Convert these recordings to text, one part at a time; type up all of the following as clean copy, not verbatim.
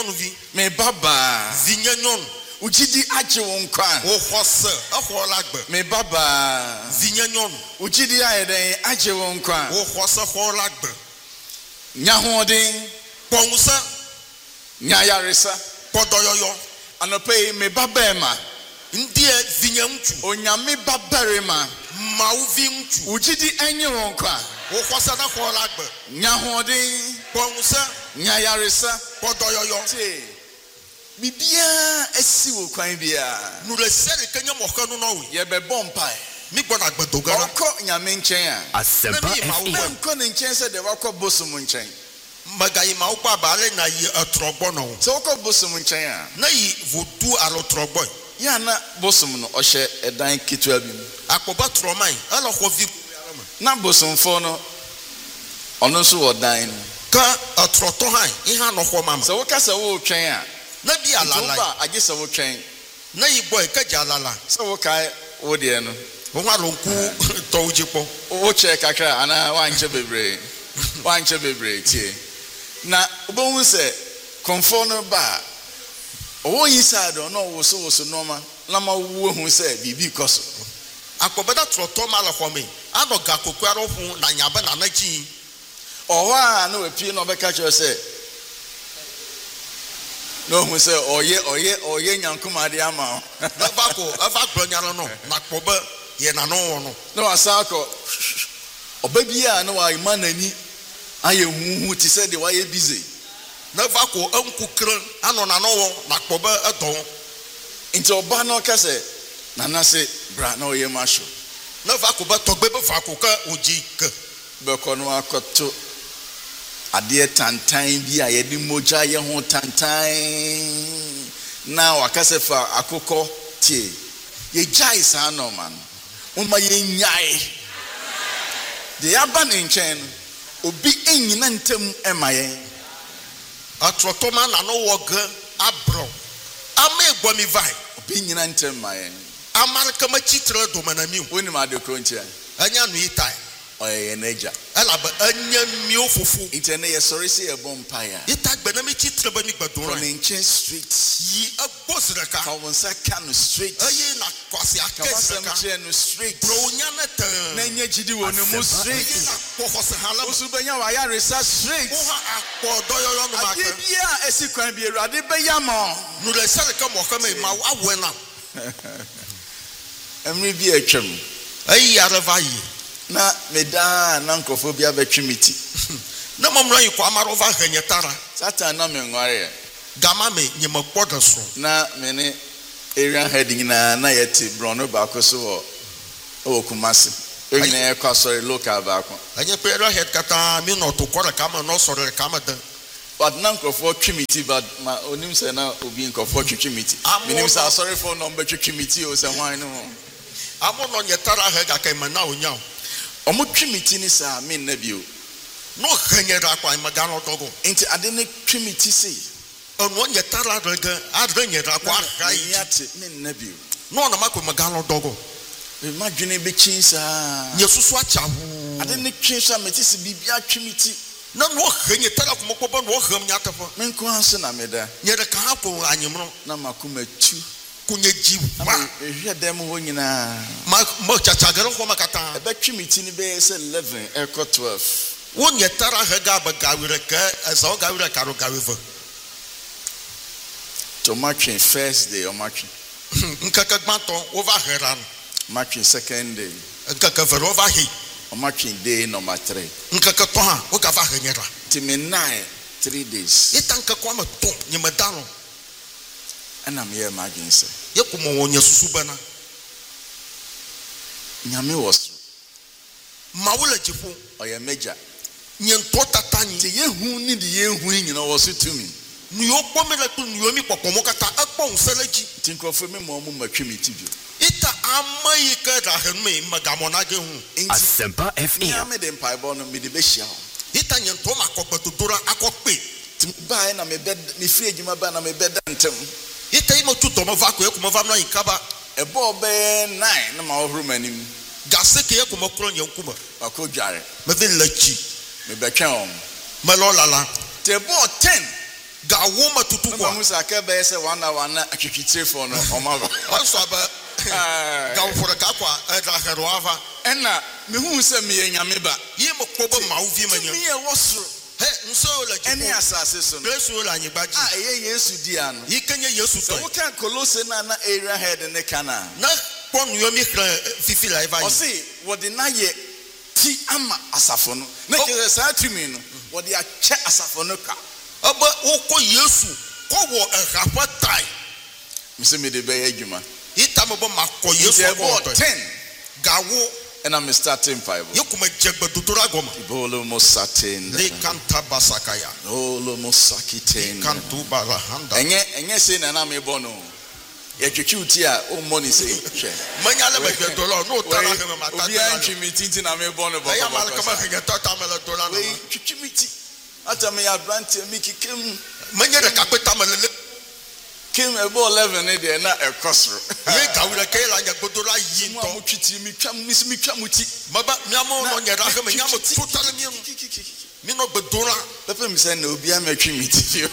Me baba. Zinyanyon. Ujidi aje wonkwa. O hose. Aholagbe. Me baba. Zinyanyon. Ujidi ayeden aje wonkwa. O hose holagbe. Nyahoden. Pongusa. Nyayaresa. Podoyoyo. Anope me baba ema. Ndie zinyamchu. Onyame babarema. Mauvinchu. Ujidi enye wonkwa. O hose na holagbe. Nyahoden. Pongusa. Nyayaresa. Podoyoyo. Bibia esi wo kwan bia. Nure sere kenya mohanu no. Ye be bompai. Mi gbona gbedogara. Oko nyame nchen a. Asempa FM. Nko ne nchen se de wakọ bosom nchen. Magayi ma ukwa bale na yi atrogbo no. Se wakọ bosom nchen a. Na yi vodu alotrogbo. Ya na bosom no ohye edan kitwa bi mu. Akoba troman ala ho vi na bosom fo no ono so wodan ka atroto han ihe no ho mama. Se woka se wo twen a na bi alala. Ba age se wo twen. Na yi boy ka jalala. Se woka wo de no. Wo ha ronku towjipo. Wo che kakra ana wanche bebre. Wanche bebre tie. Na obohu se konfo no ba. Owo yi side no wo so normal. Na ma wo hu se bibi koso. Akobeda troto mala ho me. Ano ga kokwaro hu na nyaba na nachi. Owa na wepie no beka che se. No hu se oye nyankuma de ama. Na ba ko ava glonyaro no na koba ye na no no. No asako. Obabia na wa imanani aye huhu ti se de wa ye busy. Na va ko ankukran ano na no na koba eton. Into oba no ka se nana se bra na oye masho. Na va ko ba togbe be va ko ka oji ka. Be ko no akoto ade tantan bi a ye di moja ye ho tantan na wakase fa akoko tie ye jai sa no man uma ye nyai de aba ne nchen obi enyina ntem emaye atrotoma na no woga abro ama egbomi vai obi nyina ntem maye amarka ma chitre do manami woni ma de krontia anya no itai oye neja ala ba anya mi ofufu itene ye sorry say e bompire ita gbe mi chitre ba mi gbadun from nchen street yi agbosreka ka wonsa kanu street ayi na kwasi akesreka kanu street bro nya na tan na nya gidi wonu mu street ko hose hala osu benya wa ya research street wo ha akpo doyoyo no ma ke bia esi kwan bi erade be yamo no le sare ka mo ka me ma awena emri bi atwam ayi areva yi na meda na nkofobia betwimiti na momra yi kwa marova hanyetara satan na me nware gama me nyemakpodo so na me ne area heading na yeti brono ba ko so o kumase enyina e kwa sorry local ba ko anya pero head kata mi no to kora kama no sorry kama da but na nkofo twimiti but ma onim se na obi nkofo twimiti menim say sorry for number twimiti o se hwan no amo no nyetara he ga kai mana onya omo twimiti ni sa me na bio no hanyera kwa magano dogo enti ade ne twimiti sei ono nyetara rega adanyera kwa gai yate me na bio no na mako magano dogo me madwene be chinsa yesusu achawo ade ne twinsa metisi bibia twimiti na no hanyetara kuma ko ba no ham nyatafo me nko anse na meda nyere ka ha ko anyemro na makoma tu kunye jiwa ehwe dem ho nyina ma chachagaro ko makata ebe twimiti ni be se 11 eko 12 won yetara ha ga ba gawire ka esa gawire karo gawivo to match first day or match nkaka gbanton over heran match second day nkaka vero over he or match day number 3 nkaka to ha o ga va henyera timi 9 3 days itanka kwa ma to nyemedano ana me imagine say yekumo wonya susubana nyame was mawula jifu oya major nyento tatani te yehu ni de yehu nyina was to me nuyo pomela tu nuyo mi popomo kata akpon seleji tinkrofo me mo matwimiti bio ita amayi ka da henme magamona ge hu Asempa FM nyame de mpaibo no me de be hia ita nyento makokpeto dora akokpe ba na me bed me free ejuma ba na me bed ntem ita imo tu domo va ko ekuma va na yinkaba ebo be 9 na ma ohuru manim gaseke ekuma kro nyankuma akodware me ve lachi me betwen me lo lala te bo 10 Gawo matutu na kwa. musa ka be say wana atwitwitire for no omaba Also aba gawo for ka kwa edra ena me hu say me nyame ba ye mo kobo mauvi manyo. me e wosoro He nso la eni asase so no Yesu la nyibaji. eye Yesu dia no Yikenye Yesu so to. we can Colossae na area head ne kana Na pon yo mi kra fifi la eva. o say what the na ye ti ama asafo no na ke sa tumi no what the ache asafo no ka Aba woko Yesu ko wo ehapa tai. me say me de be adwuma Ita mo ba makọ Yesu Yesu ko 10 gawo and I'm starting 5 yekuma jegbedutura goma. bolo mo satin Le kanta basakaya. bolo mo sakiten Kantu bala handa. enye say na me bo no ye twetwi uti a o money say hwe Manya le be dollar no tara he ma ta. obi antwi me tinti na me bo no bo Ya mal kama he ta ta mele dollar no. we twetwi me ti ata me ya brand me kikem Manya de kapeta mele kim ebo 11 e de na ekosro ye gawura ke la nya godora yi mo to. twiti mi twam muti Maba miamo no nya ra he me nya mo total mi mi no godora. pepe mi say na obi amatwi me ti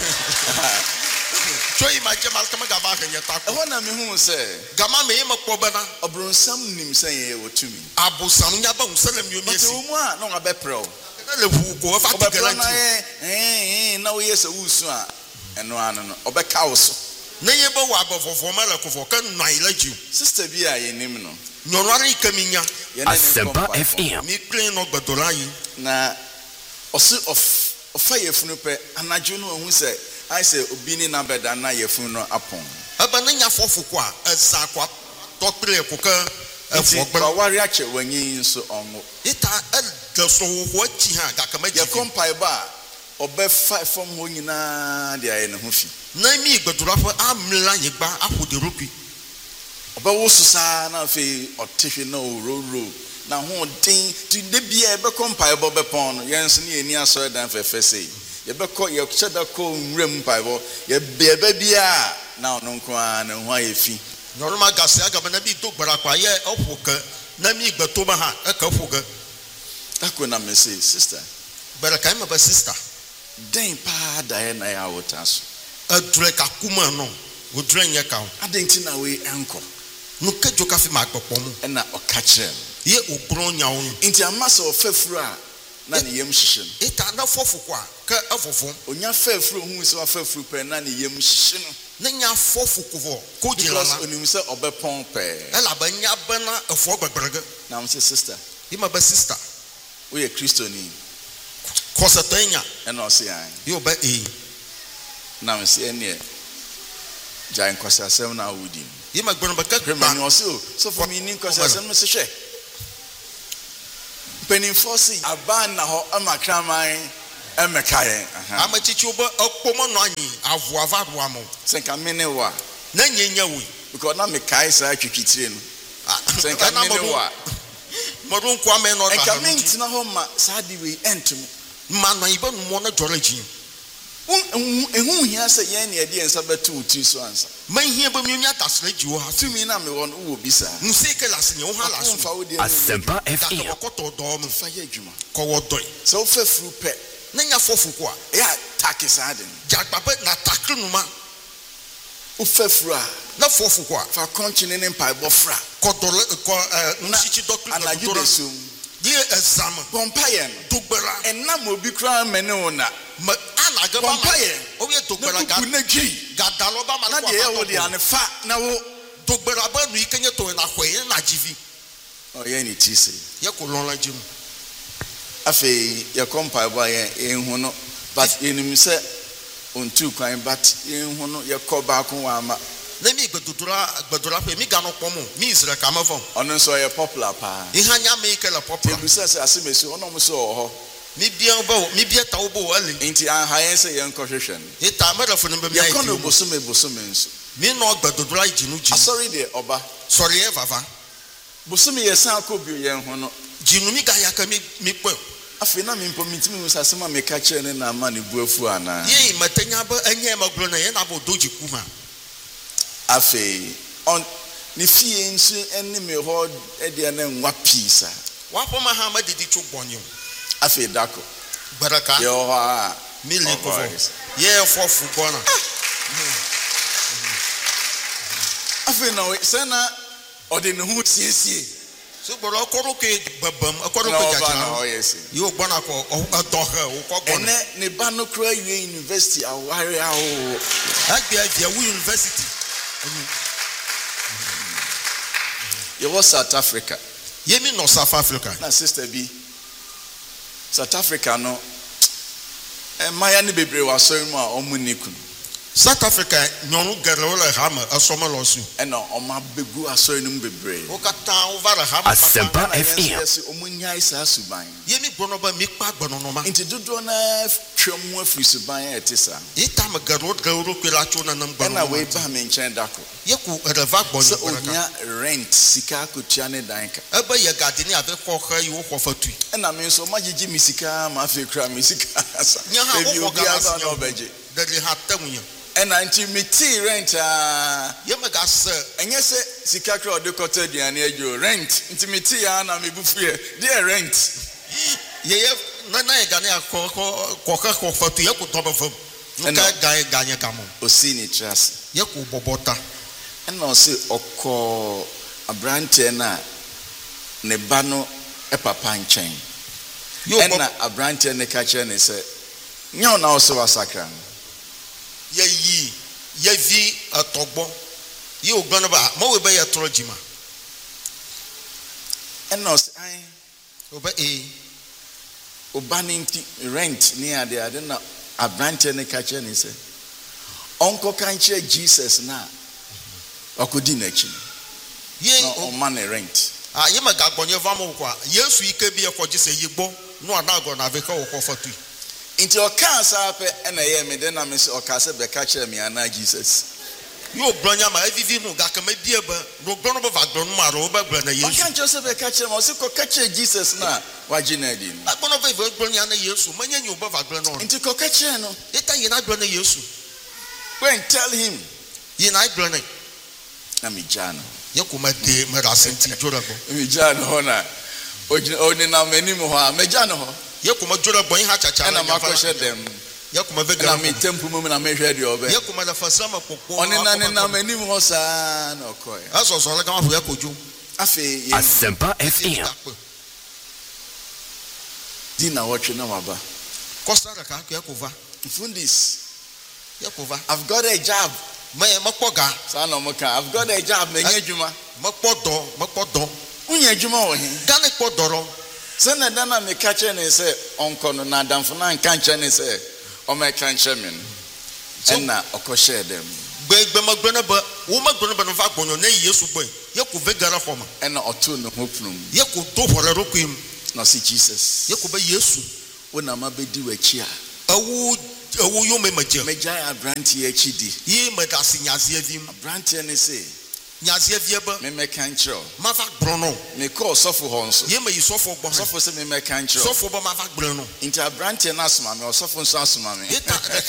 So imagine mal kama gava he nya ta e ko. wona me hu say Gama me ma ko bana. obronsam nim say ye wotumi Abusam nya ba unsalam mi but esi. o mu a no ngabeprel Le fu ko fa ti obepra na garanti. na we yes wusu a eno ano no obeka wo so Na ye ba wa abofofo ma la kofo kan nai la jiu. sister bi a ye nim no Nyorare kaminya. ye na Asempa FM. Mi clean no gbadora yi. na osi of fire funu pe anajo no hu say I say obi ni na beda na ye funu no apon Aba na nya fofo kwa eza kwa tokre ko ka Iti efo gba. kwa wari ache wanyi nso onwo Ita el so wo chi ha ga kama ye ji. kompai ba obe five from ho nyina dia ye ne ho fi Na mi gbadora fo amla ye gba afode rokwi. obe wo susa na fe otehwe na ororo na ho den ti de bia ebe kompai bo be pon no ye nso ne ani aso dan fefe sei ye be ko ye cheda ko nwrem pai bo ye be bia na ono nko a na ho aye fi Normal gas aga na bi to gbara kwa ye ofo ka na mi gbato ba ha e ka ofo ga. tako na me say sister Bara kai ma ba sister. den pa da ye na ya wotaso Adure ka kuma no. Odure nya ka. adenti na we enko No ka joka fi ma gbopom. na okachrem Ye ogro nya wo. inti amasa ofafuru a na ne yem hyehye no Ita na fofo kwa ka afofo. onya fafuru hu se wafafuru pe na ne yem hyehye no Na nya fofo kofo ko jila because na. onim se obepon pe Ela ba nya ba na afo gbagbaraga. na am say sister Ima ba sister. we are Christiani Kosa tanya. and o say an Yo ba na am say ene giant kwasa asem na wudi Ima gbona ba ka krema ni o say so for me ni kwasa asem me se hwe penin force aban na ho amakraman emekayen ama chichi oba okpomo no anyi avoava do amo. senka mene wa Na nyenya wi. because na me kai sa twitwitire no senka mene wa Modun kwa me no enka da. mentina ho ma sa di we entum Ma no iba no mo na jore ji. ehu hia se yen ne de ensa betu uti so ansa Man hia ba mi nya tasre ji wo ha. tumi na me won wo bisa Musike las nye wo ha las. fa wo de Asempa Da FM. ko koto do mo. fa ye adwuma Ko wo doi. so wo fa furu pe Na nya fofo kwa. ya takis aden Jagba na takru no ma. wo fa furu a Na fofo kwa. fa konchine ne mpa bofra Ko dole ko nsichi dokru anaju de sum Ye exam. bompa ye no Tugbera. enam obi kra mene wona Ma ana ga ba ma. bompa ye O ye tugbera na ga. ku na gi Ga dalo ba ma na de ye wo de ane fa na wo tugbera ba nu ikenye to na hwe na jivi. o ye ni ti se Ye ko lon la jimu. afi ye kompa ba ye enhu no but enim se ontu kwan but enhu no ye ko ba ko wa ma Na mi gbadura pe mi ga no pomo. Mi isra ka ma fon. ono so ye popular pa Ihanya me ikela popular. ebusa se asemesi ono mo so ho Mi bia ta obo wale. enti an hayen se ye nkohwehwen Ita mara fo no be mi ye ai. kono bosome nso Mi no gbadura jinu ji. asori de oba Sorry e vava. bosome ye san akobio ye ho no Jinu mi ga ya ka mi pe. afi na me mpo mitimi usasema me ka kire ne na ma ne buafu ana Ye matanya ba anya magro na ye na bo doji kuma. afi on ne fie nso ene me ho e de na nwa pisa Wa po ma ha ma didi chu bonyo. afi dako Baraka. ye ho a Mi le ko fo. Yeah, for football. Afei na sɛ na ɔde ne ho siesie So, but I can't get Babam, I can't na ɔba na get ɔyɛ se you. One of a dog, ɛnɛ ne ba no kora wie university aware awo I be a university. yɛwɔ South Africa Yemi no South Africa. na sister bi South Africa no mmaya ne bebree wɔ asɔre mu a ɔmo ne kunu South Africa, no Garola Hammer, a summer lawsuit. ɛna ɔmo abɛgu asɔre no mu bebree Okata over a hammer. Asempa ɛna FM. yɛsɛ ɔmo nyae saa suban Yemi Bonoba, Mikpa Bonoma. nti dodoɔ na twam afiri suban a ɛte saa Itam Garot Garo Kilachona number. ɛna wɔba me nkyɛn dako Yaku at a vag sɛ bonnet. ohia rent sika akotua ne dan ka Eba Yagatini have a cocker you walk for two. ɛna me nso ɔmagyegye me sika ma afei kura me sika asa Nyaha, ebi wo obi wɔka asa ase na ɔbɛgye That they had Tamuya. ɛna nti metee rent a Yamagas, ɛnyɛ sɛ sika kora ɔde kɔtɔ aduane adwo rent nti metee a na mebu fuɛ deɛ rent Ye Nana Gania cocker for two Yaku top of him. Nka guy Ganya Camo. ɔsii ne tiri ase Yaku Bobota. ɛna ɔse ɔkɔɔ aberanteɛ no a ne ba no papa nkyɛn ɛna aberanteɛ no ka kyerɛ ne sɛ nyɛ wo na wo sɛ wasakra no Ye vi a togbo. You gonna ba, Mo be a trojima. ɛna ɔse ae Oba a ɔba ne nti rent ne ade na aberanteɛ no ka kyerɛ ne sɛ ɔnkɔka nkyerɛ Jesus no a ɔkɔdi n'akyi ye na ɔma ne rent Yema Gabonye Vamokwa. Yes, we can be a for just a yibo. No, I'm not gonna have a call for two. nti ɔkaa saa pɛ ɛna ɛyɛ me dɛ na me sɛ ɔkaa sɛ bɛka kyerɛ me anaa Jesus You Branyama, every no Gakamedia, no Gronova, Roba Brana. You ɔka nkyerɛ sɛ bɛka kyerɛ me ɔsɛ kɔka kyerɛ Jesus no a wagye no adi no one of the Branyana Yesu, Manya you above Brano. nti kɔka kyerɛ no Eta Yena Brana Yesu. go and tell him Yena Brana. na megyaa no Yakuma de Merasinti Jorabo. megyaa no hɔ na ɔnenam anim hɔ a megya no hɔ Yakuma Jorabo in Hachacha. ɛna makɔhyɛ dɛm Yakuma ɛna Vega. metampu mu na mehwɛ deɛ ɔbɛ Yakuma the first summer. ɔnenam anim hɔ saa na ɔkɔɛ That's also like I'm for Yakuju. afei Asempa FM. di na wɔtwe na waba Costa Yakova. fundis Yakova. I've got a job Makoga. saa na ɔmo ka I've got a job menya adwuma Makodo. wonya adwuma wɔ he Gane Podoro. sɛ na da na meka kyerɛ ne sɛ ɔnkɔ no na adamfo no anka nkyerɛ ne sɛ ɔmɛka nkyerɛ me no ɛna ɔkɔhyɛɛ dɛm Gbemagbena, woman Grenaba Vagono, nay, yes, boy. Yaku Vegara Homa. ɛna ɔtoo ne ho pnom Yaku do for a roquim. na ɔse Jesus Yakuba Yesu. wonam abɛdi w'akyi A woo you may major. a megyae aberanteɛ akyi di Ye Madasi Yaziavim. aberanteɛ ne se Yaziaviaba. memɛka nkyerɛ wo Mavak Bruno. mekɔɔ ɔsɔfo hɔ nso Ye may you suffer. ɔsɔfo sɛ memɛka nkyerɛ wo Suffer Mavak Bruno. nti aberanteɛ no asoma me ɔsɔfo nso asoma me Eta